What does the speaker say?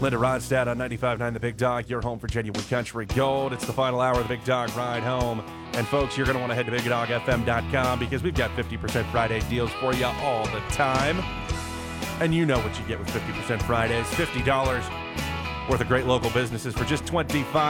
Linda Ronstadt on 95.9 The Big Dog, your home for genuine country gold. It's the final hour of the Big Dog Ride Home. And folks, you're going to want to head to BigDogFM.com because we've got 50% Friday deals for you all the time. And you know what you get with 50% Fridays. $50 worth of great local businesses for just $25.